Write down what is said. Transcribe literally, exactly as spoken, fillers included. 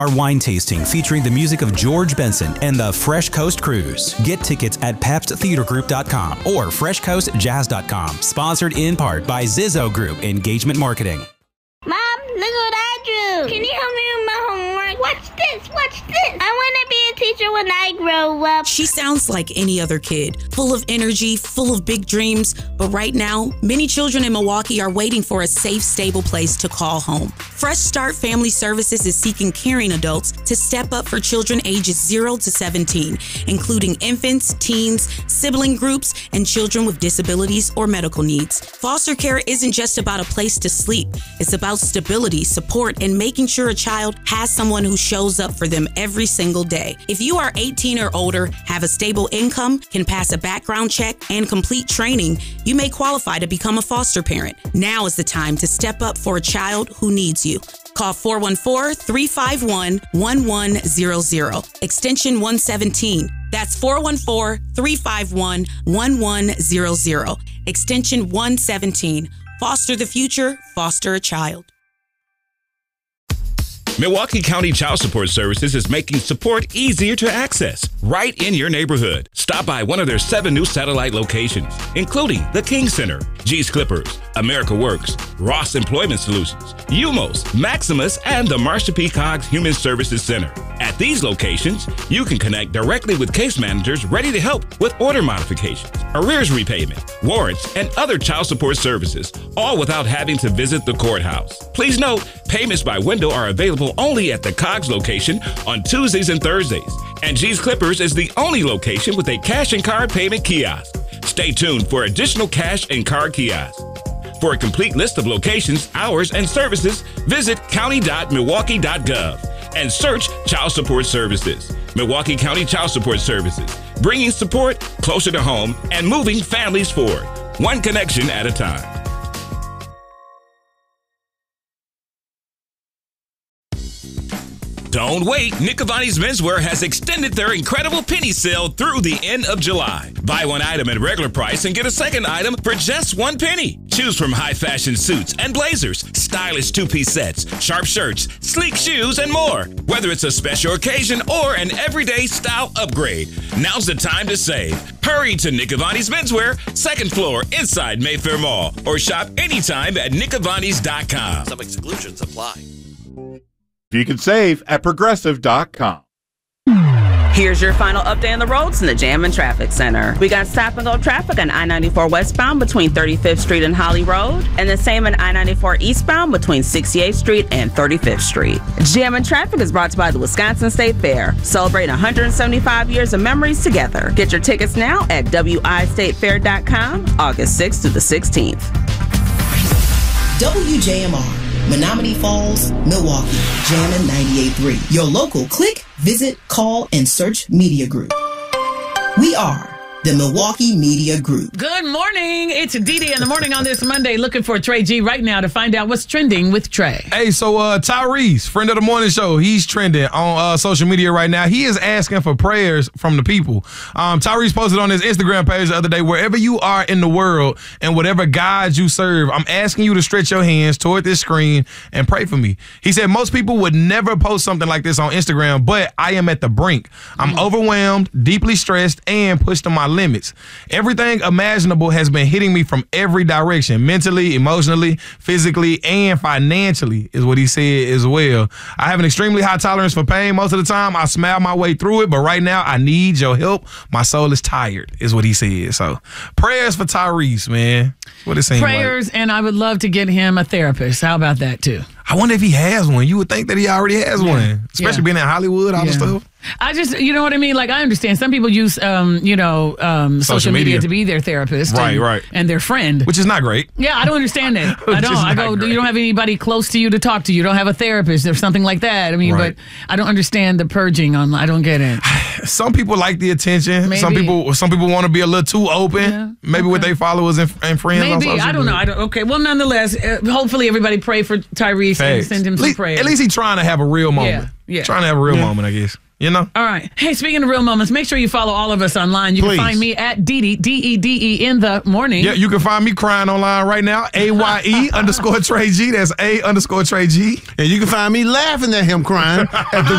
Our wine tasting featuring the music of George Benson and the Fresh Coast Cruise. Get tickets at Pabst Theater Group dot com or Fresh Coast Jazz dot com. Sponsored in part by Zizzo Group Engagement Marketing. Mom, look what I drew. Can you help me with my homework? Watch this, watch this. I want to be a teacher when I grow up. She sounds like any other kid, full of energy, full of big dreams. But right now, many children in Milwaukee are waiting for a safe, stable place to call home. Fresh Start Family Services is seeking caring adults to step up for children ages zero to seventeen, including infants, teens, sibling groups, and children with disabilities or medical needs. Foster care isn't just about a place to sleep. It's about stability, support, and making sure a child has someone who shows up for them every single day. If you are eighteen or older, have a stable income, can pass a background check, and complete training, you may qualify to become a foster parent. Now is the time to step up for a child who needs you. Call four one four, three five one, one one zero zero, extension one seventeen. That's four one four, three five one, one one zero zero, extension one seventeen. Foster the future, foster a child. Milwaukee County Child Support Services is making support easier to access right in your neighborhood. Stop by one of their seven new satellite locations, including the King Center, G's Clippers, America Works, Ross Employment Solutions, U M O S, Maximus, and the Marsha P. Cogs Human Services Center. At these locations, you can connect directly with case managers ready to help with order modifications, arrears repayment, warrants, and other child support services, all without having to visit the courthouse. Please note, payments by window are available only at the Cogs location on Tuesdays and Thursdays, and G's Clippers is the only location with a cash and card payment kiosk. Stay tuned for additional cash and card kiosks. For a complete list of locations, hours, and services, visit county dot milwaukee dot gov and search Child Support Services. Milwaukee County Child Support Services, bringing support closer to home and moving families forward, one connection at a time. Don't wait. Nick Cavani's Menswear has extended their incredible penny sale through the end of July. Buy one item at regular price and get a second item for just one penny. Choose from high fashion suits and blazers, stylish two-piece sets, sharp shirts, sleek shoes, and more. Whether it's a special occasion or an everyday style upgrade, now's the time to save. Hurry to Nick Cavani's Menswear, second floor inside Mayfair Mall, or shop anytime at nick cavanis dot com. Some exclusions apply. You can save at progressive dot com. Here's your final update on the roads in the Jam and Traffic Center. We got stop and go traffic on I ninety-four westbound between thirty-fifth Street and Holly Road, and the same on I ninety-four eastbound between sixty-eighth Street and thirty-fifth Street. Jam and Traffic is brought to you by the Wisconsin State Fair, celebrating one hundred seventy-five years of memories together. Get your tickets now at w i state fair dot com, August sixth through the sixteenth. W J M R, Menominee Falls, Milwaukee, Jammin' ninety-eight point three. Your local click, visit, call, and search media group. We are the Milwaukee Media Group. Good morning. It's Dee in the morning on this Monday, looking for Trey G right now to find out what's trending with Trey. Hey, so uh, Tyrese, friend of the morning show, he's trending on uh, social media right now. He is asking for prayers from the people. Um, Tyrese posted on his Instagram page the other day, wherever you are in the world and whatever God you serve, I'm asking you to stretch your hands toward this screen and pray for me. He said most people would never post something like this on Instagram, but I am at the brink. I'm mm. overwhelmed, deeply stressed, and pushed to my limits. Everything imaginable has been hitting me from every direction, mentally, emotionally, physically, and financially, is what he said as well. I have an extremely high tolerance for pain. Most of the time, I smile my way through it, but right now, I need your help. My soul is tired, is what he said. So, prayers for Tyrese, man. What it seems like. Prayers, and I would love to get him a therapist. How about that, too? I wonder if he has one. You would think that he already has yeah. one, especially yeah. being in Hollywood, all yeah. the stuff. I just, you know what I mean? Like, I understand. Some people use, um, you know, um, social, social media. media to be their therapist. Right, and, right. And their friend. Which is not great. Yeah, I don't understand that. I don't. I go, great. You don't have anybody close to you to talk to. You don't have a therapist or something like that. I mean, right. but I don't understand the purging on, I don't get it. Some people like the attention. Maybe. Some people some people want to be a little too open. Yeah. Maybe okay. with their followers and, and friends Maybe. on social I don't media. know. I don't, okay, well, nonetheless, uh, hopefully everybody pray for Tyrese Facts. and send him some at prayers. At least he's trying to have a real moment. Yeah, yeah. Trying to have a real yeah. moment, I guess. You know? All right. Hey, speaking of real moments, make sure you follow all of us online. You Please. can find me at Dee D E D E in the morning. Yeah, you can find me crying online right now. A Y E underscore Trey G. That's A underscore Trey G. And you can find me laughing at him crying at the